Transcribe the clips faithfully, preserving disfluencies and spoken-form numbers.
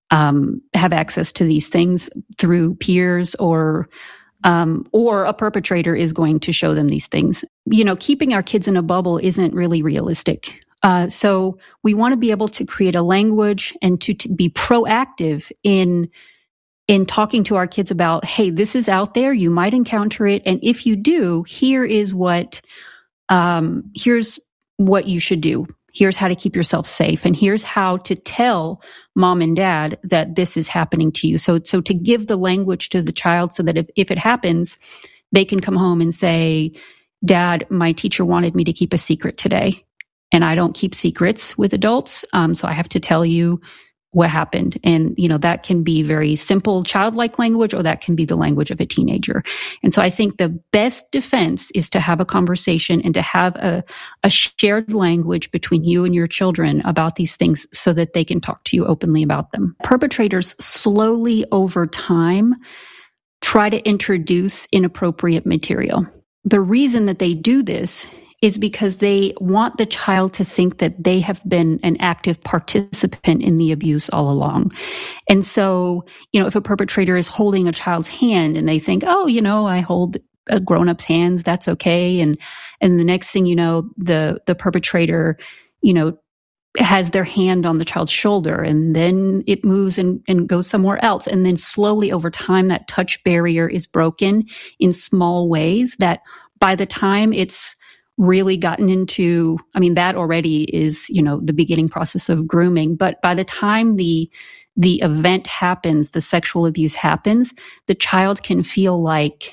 um, have access to these things through peers, or um, or a perpetrator is going to show them these things. You know, keeping our kids in a bubble isn't really realistic. Uh, so we want to be able to create a language and to, to be proactive in in talking to our kids about, hey, this is out there, you might encounter it, and if you do, here is what um, here's what you should do. Here's how to keep yourself safe, and here's how to tell mom and dad that this is happening to you. So, so to give the language to the child so that if, if it happens, they can come home and say, Dad, my teacher wanted me to keep a secret today, and I don't keep secrets with adults, um, so I have to tell you what happened. And, you know, that can be very simple childlike language, or that can be the language of a teenager. And so I think the best defense is to have a conversation and to have a, a shared language between you and your children about these things so that they can talk to you openly about them. Perpetrators slowly over time try to introduce inappropriate material. The reason that they do this is because they want the child to think that they have been an active participant in the abuse all along. And so, you know, if a perpetrator is holding a child's hand and they think, oh, you know, I hold a grown-up's hands, that's okay. And and the next thing you know, the the perpetrator, you know, has their hand on the child's shoulder, and then it moves and, and goes somewhere else. And then slowly over time, that touch barrier is broken in small ways that by the time it's really gotten into, I mean, that already is, you know, the beginning process of grooming. But by the time the the event happens, the sexual abuse happens, the child can feel like,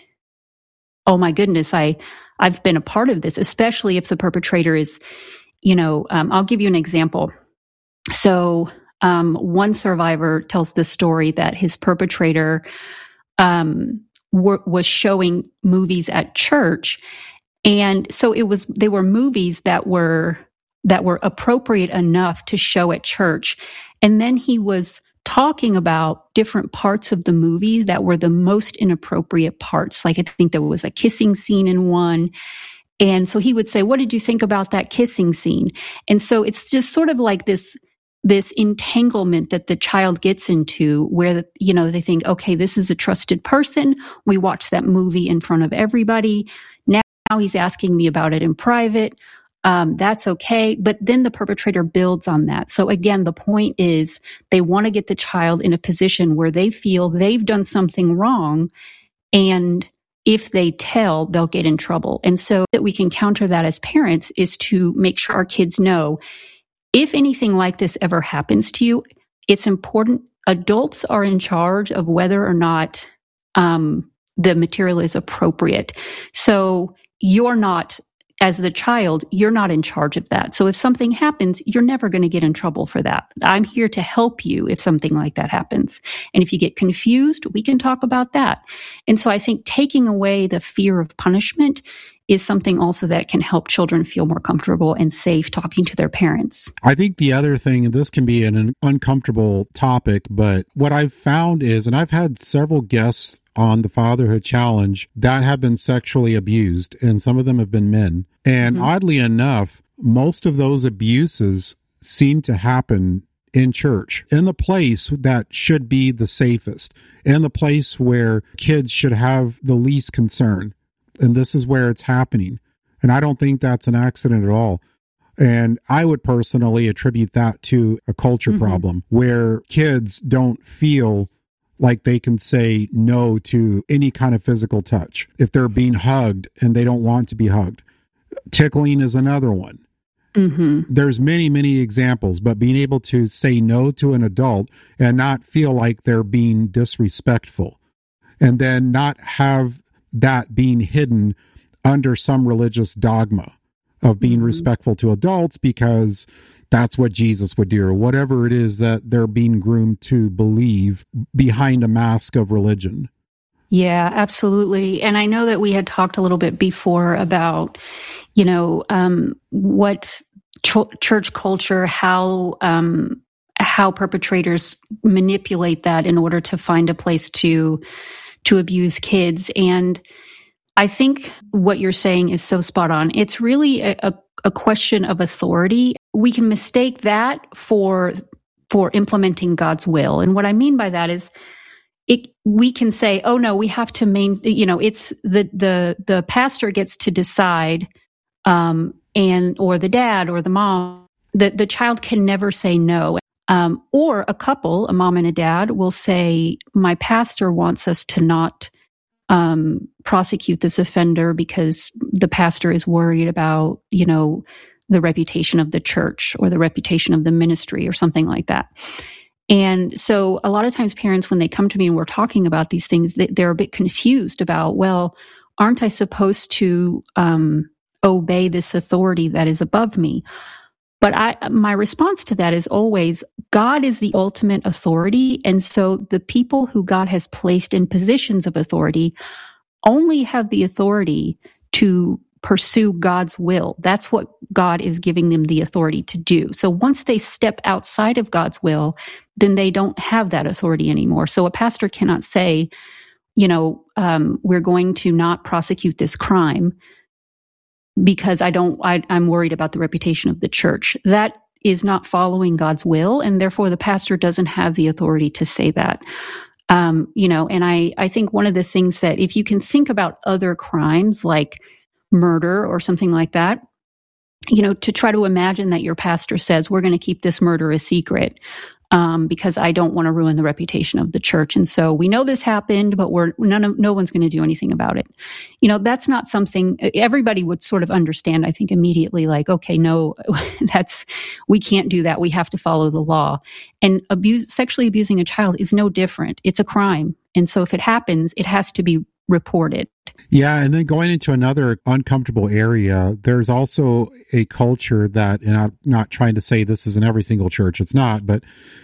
oh my goodness, I, I've been a part of this, especially if the perpetrator is, you know, um, I'll give you an example. So um, one survivor tells this story that his perpetrator um, were, was showing movies at church. And so it was, they were movies that were, that were appropriate enough to show at church. And then he was talking about different parts of the movie that were the most inappropriate parts. Like I think there was a kissing scene in one. And so he would say, what did you think about that kissing scene? And so it's just sort of like this, this entanglement that the child gets into where, you know, they think, okay, this is a trusted person. We watched that movie in front of everybody. Now he's asking me about it in private. Um, that's okay. But then the perpetrator builds on that. So again, the point is they want to get the child in a position where they feel they've done something wrong, and if they tell, they'll get in trouble. And so that we can counter that as parents is to make sure our kids know, if anything like this ever happens to you, it's important. Adults are in charge of whether or not um, the material is appropriate. So you're not, as the child, you're not in charge of that. So if something happens, you're never going to get in trouble for that. I'm here to help you if something like that happens. And if you get confused, we can talk about that. And so I think taking away the fear of punishment is something also that can help children feel more comfortable and safe talking to their parents. I think the other thing, and this can be an uncomfortable topic, but what I've found is, and I've had several guests on the Fatherhood Challenge that have been sexually abused, and some of them have been men. And mm-hmm. oddly enough, most of those abuses seem to happen in church, in the place that should be the safest, in the place where kids should have the least concern. And this is where it's happening. And I don't think that's an accident at all. And I would personally attribute that to a culture mm-hmm. problem where kids don't feel like they can say no to any kind of physical touch. If they're being hugged and they don't want to be hugged. Tickling is another one. Mm-hmm. There's many, many examples, but being able to say no to an adult and not feel like they're being disrespectful, and then not have that being hidden under some religious dogma of being mm-hmm. respectful to adults because that's what Jesus would do, or whatever it is that they're being groomed to believe behind a mask of religion. Yeah, absolutely. And I know that we had talked a little bit before about, you know, um, what ch- church culture, how um, how perpetrators manipulate that in order to find a place to to abuse kids. And I think what you're saying is so spot on. It's really a, a, a question of authority. We can mistake that for for implementing God's will. And what I mean by that is, it, we can say, oh no, we have to main, you know, it's the, the, the pastor gets to decide, um, and, or the dad or the mom, the, the child can never say no. Um, or a couple, a mom and a dad, will say, my pastor wants us to not, um, prosecute this offender because the pastor is worried about, you know, the reputation of the church or the reputation of the ministry or something like that. And so a lot of times parents, when they come to me and we're talking about these things, they, they're a bit confused about, well, aren't I supposed to um, obey this authority that is above me? But I, my response to that is always, God is the ultimate authority. And so the people who God has placed in positions of authority only have the authority to pursue God's will. That's what God is giving them the authority to do. So once they step outside of God's will, then they don't have that authority anymore. So a pastor cannot say, you know, um, we're going to not prosecute this crime because I don't, I, I'm worried about the reputation of the church. That is not following God's will, and therefore the pastor doesn't have the authority to say that. Um, you know, and I, I think one of the things that, if you can think about other crimes like murder or something like that, you know, to try to imagine that your pastor says, we're going to keep this murder a secret um, because I don't want to ruin the reputation of the church. And so we know this happened, but we're none of, no one's going to do anything about it. You know, that's not something everybody would sort of understand, I think, immediately, like, okay, no, that's, we can't do that. We have to follow the law. And abuse, sexually abusing a child is no different. It's a crime. And so if it happens, it has to be reported. Yeah, and then going into another uncomfortable area, there's also a culture that, and I'm not trying to say this is in every single church, it's not, but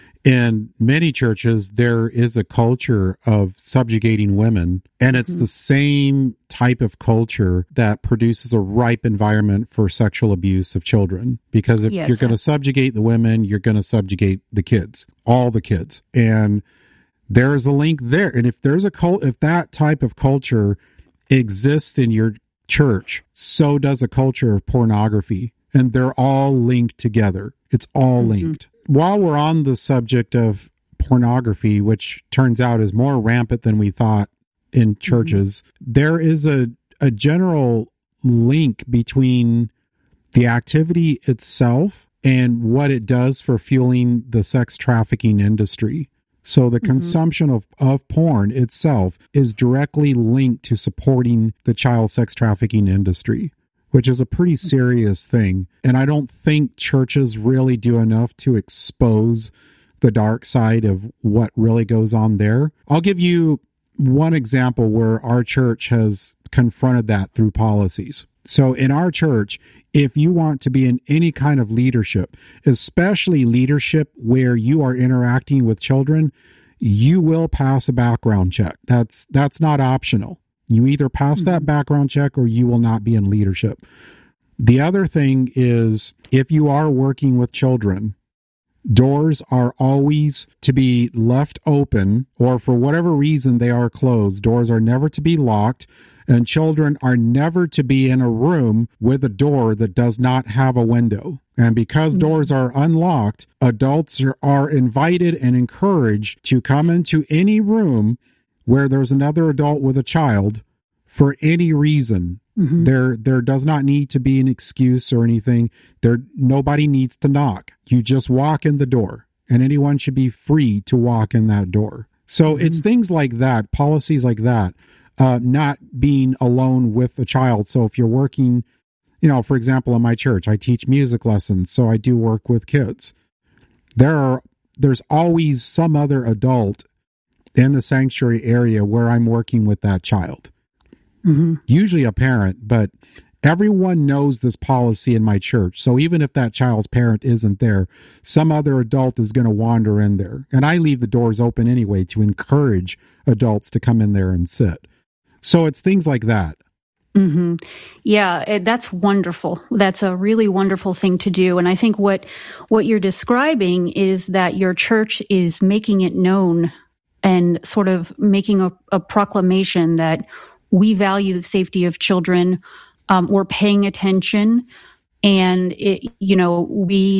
in many churches, there is a culture of subjugating women, and it's mm-hmm. the same type of culture that produces a ripe environment for sexual abuse of children. Because if yes. you're going to subjugate the women, you're going to subjugate the kids, all the kids. And there is a link there. And if there's a cult, if that type of culture exists in your church, so does a culture of pornography. And they're all linked together. It's all mm-hmm. linked. While we're on the subject of pornography, which turns out is more rampant than we thought in churches, mm-hmm. there is a, a general link between the activity itself and what it does for fueling the sex trafficking industry. So the mm-hmm. consumption of, of porn itself is directly linked to supporting the child sex trafficking industry, which is a pretty serious thing. And I don't think churches really do enough to expose the dark side of what really goes on there. I'll give you one example where our church has confronted that through policies. So in our church, if you want to be in any kind of leadership, especially leadership where you are interacting with children, you will pass a background check. That's that's not optional. You either pass mm-hmm. that background check or you will not be in leadership. The other thing is, if you are working with children, doors are always to be left open, or for whatever reason they are closed. Doors are never to be locked. And children are never to be in a room with a door that does not have a window. And because doors are unlocked, adults are, are invited and encouraged to come into any room where there's another adult with a child for any reason. Mm-hmm. There, there does not need to be an excuse or anything. There, nobody needs to knock. You just walk in the door, and anyone should be free to walk in that door. So mm-hmm. it's things like that, policies like that. Uh, not being alone with a child. So if you're working, you know, for example, in my church, I teach music lessons, so I do work with kids. There are, there's always some other adult in the sanctuary area where I'm working with that child. Mm-hmm. Usually a parent, but everyone knows this policy in my church. So even if that child's parent isn't there, some other adult is going to wander in there. And I leave the doors open anyway to encourage adults to come in there and sit. So it's things like that. Mm-hmm. Yeah, that's wonderful. That's a really wonderful thing to do. And I think what what you're describing is that your church is making it known and sort of making a, a proclamation that we value the safety of children. Um, we're paying attention, and it, you know, we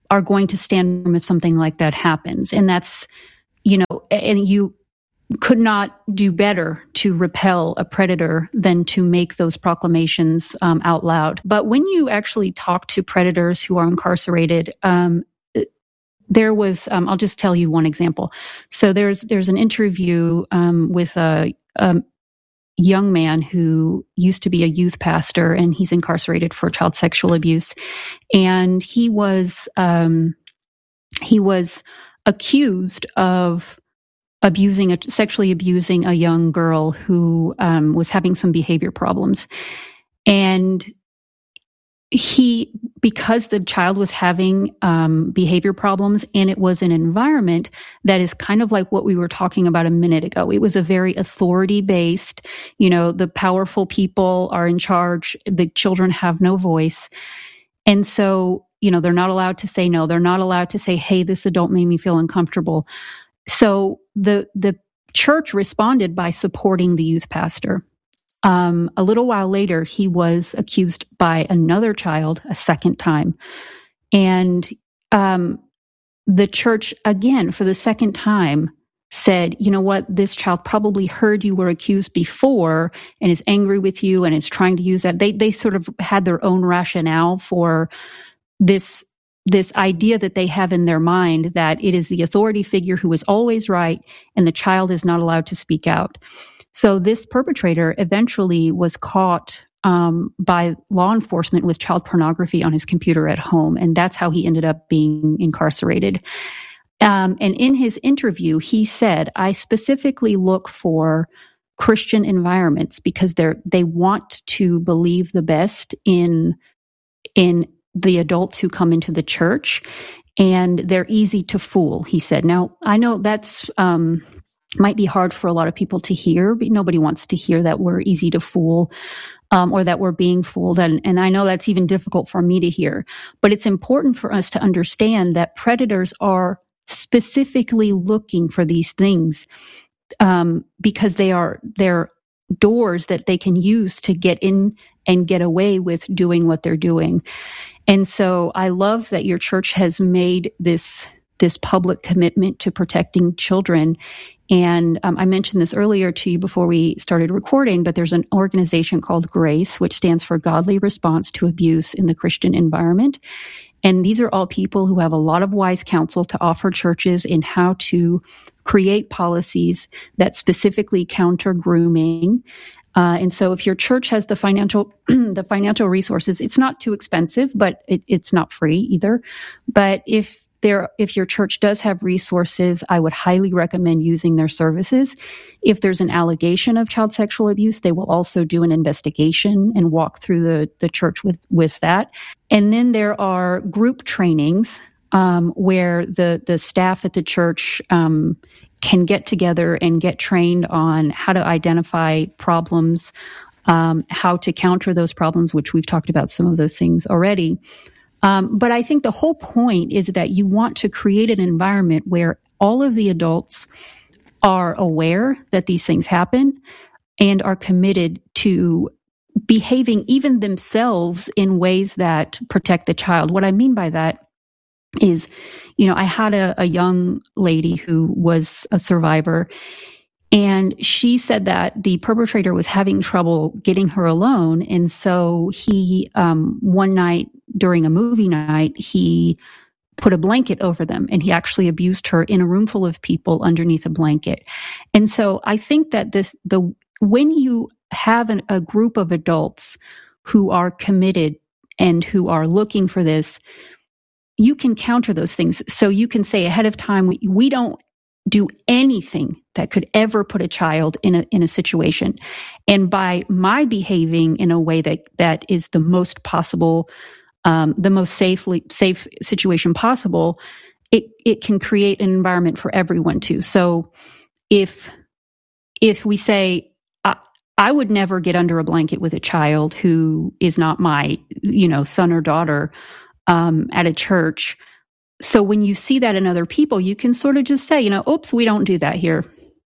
are going to stand firm if something like that happens. And that's, you know, and you could not do better to repel a predator than to make those proclamations um, out loud. But when you actually talk to predators who are incarcerated, um, there was, um, I'll just tell you one example. So there's there's an interview um, with a, a young man who used to be a youth pastor, and he's incarcerated for child sexual abuse. And he was um, he was accused of abusing, a, sexually abusing a young girl who um, was having some behavior problems. And he, because the child was having um, behavior problems, and it was an environment that is kind of like what we were talking about a minute ago. It was a very authority-based, you know, the powerful people are in charge, the children have no voice. And so, you know, they're not allowed to say no. They're not allowed to say, hey, this adult made me feel uncomfortable. So the the church responded by supporting the youth pastor. Um, a little while later, he was accused by another child a second time. And um, the church, again, for the second time, said, you know what, this child probably heard you were accused before and is angry with you and is trying to use that. They they sort of had their own rationale for this this idea that they have in their mind that it is the authority figure who is always right and the child is not allowed to speak out. So this perpetrator eventually was caught um, by law enforcement with child pornography on his computer at home, and that's how he ended up being incarcerated. Um, and in his interview, he said, I specifically look for Christian environments because they're they want to believe the best in in the adults who come into the church, and they're easy to fool, he said. Now, I know that's um, might be hard for a lot of people to hear, but nobody wants to hear that we're easy to fool um, or that we're being fooled. And, and I know that's even difficult for me to hear. But it's important for us to understand that predators are specifically looking for these things um, because they are they're doors that they can use to get in and get away with doing what they're doing. And so I love that your church has made this this public commitment to protecting children. And um, I mentioned this earlier to you before we started recording, but there's an organization called GRACE, which stands for Godly Response to Abuse in the Christian Environment. And these are all people who have a lot of wise counsel to offer churches in how to create policies that specifically counter grooming. Uh, and so if your church has the financial the financial resources, it's not too expensive, but it, it's not free either. But if there, if your church does have resources, I would highly recommend using their services. If there's an allegation of child sexual abuse, they will also do an investigation and walk through the, the church with, with that. And then there are group trainings um, where the, the staff at the church um, can get together and get trained on how to identify problems, um, how to counter those problems, which we've talked about some of those things already. Um, but I think the whole point is that you want to create an environment where all of the adults are aware that these things happen and are committed to behaving even themselves in ways that protect the child. What I mean by that is, you know, I had a, a young lady who was a survivor, and she said that the perpetrator was having trouble getting her alone. And so he, um, one night during a movie night, he put a blanket over them, and he actually abused her in a room full of people underneath a blanket. And so I think that this, the when you have an, a group of adults who are committed and who are looking for this, you can counter those things. So you can say ahead of time, we, we don't do anything that could ever put a child in a in a situation. And by my behaving in a way that that is the most possible, um, the most safely safe situation possible, it it can create an environment for everyone too. So if if we say, I, I would never get under a blanket with a child who is not my, you know, son or daughter um, at a church. So when you see that in other people, you can sort of just say, you know, oops, we don't do that here.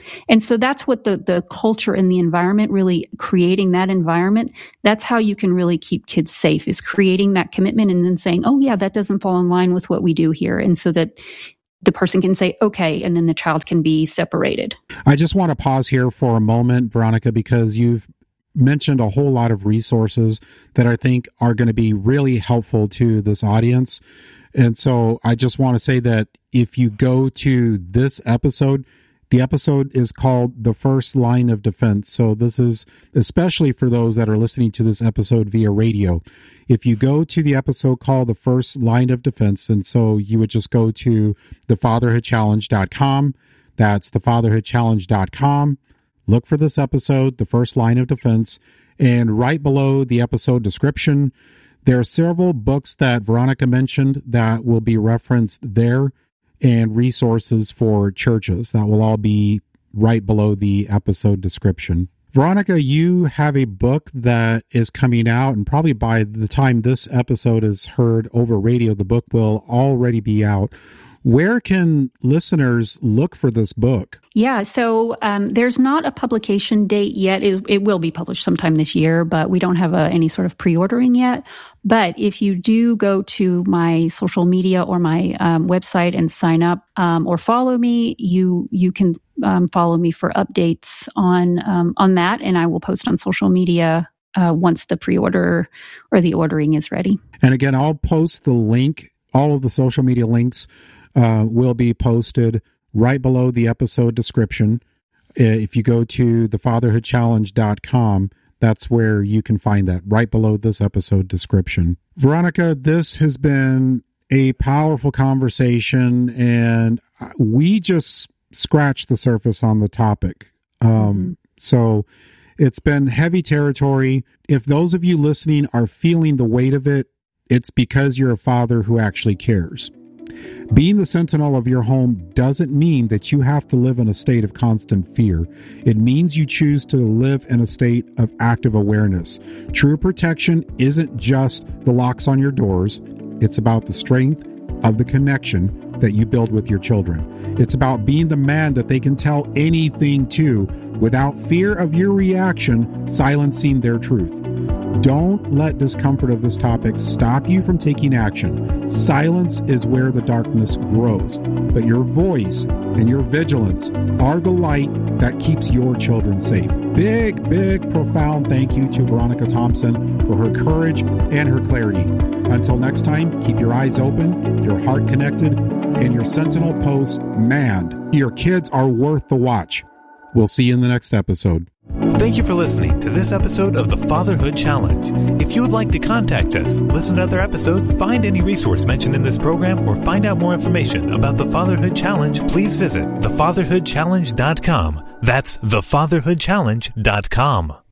And so that's what the, the culture and the environment, really creating that environment, that's how you can really keep kids safe, is creating that commitment and then saying, oh yeah, that doesn't fall in line with what we do here. And so that the person can say, okay, and then the child can be separated. I just want to pause here for a moment, Veronica, because you've mentioned a whole lot of resources that I think are going to be really helpful to this audience. And so I just want to say that if you go to this episode, the episode is called The First Line of Defense. So this is especially for those that are listening to this episode via radio. If you go to the episode called The First Line of Defense, and so you would just go to the fatherhood challenge dot com. That's the fatherhood challenge dot com. Look for this episode, The First Line of Defense, and right below the episode description, there are several books that Veronica mentioned that will be referenced there, and resources for churches that will all be right below the episode description. Veronica, you have a book that is coming out, and probably by the time this episode is heard over radio, the book will already be out. Where can listeners look for this book? Yeah, so um, there's not a publication date yet. It, it will be published sometime this year, but we don't have a, any sort of pre-ordering yet. But if you do go to my social media or my um, website and sign up um, or follow me, you you can um, follow me for updates on um, on that, and I will post on social media uh, once the pre-order or the ordering is ready. And again, I'll post the link. All of the social media links uh, will be posted right below the episode description. If you go to the fatherhood challenge dot com, that's where you can find that, right below this episode description. Veronica, this has been a powerful conversation, and we just scratched the surface on the topic. Um, mm-hmm. So it's been heavy territory. If those of you listening are feeling the weight of it, it's because you're a father who actually cares. Being the sentinel of your home doesn't mean that you have to live in a state of constant fear. It means you choose to live in a state of active awareness. True protection isn't just the locks on your doors. It's about the strength of the connection that you build with your children. It's about being the man that they can tell anything to without fear of your reaction silencing their truth. Don't let discomfort of this topic stop you from taking action. Silence is where the darkness grows, but your voice and your vigilance are the light that keeps your children safe. Big, big, profound thank you to Veronica Thompson for her courage and her clarity. Until next time, keep your eyes open, your heart connected, and your sentinel post manned. Your kids are worth the watch. We'll see you in the next episode. Thank you for listening to this episode of the Fatherhood Challenge. If you would like to contact us, listen to other episodes, find any resource mentioned in this program, or find out more information about the Fatherhood Challenge, please visit the fatherhood challenge dot com. That's the fatherhood challenge dot com.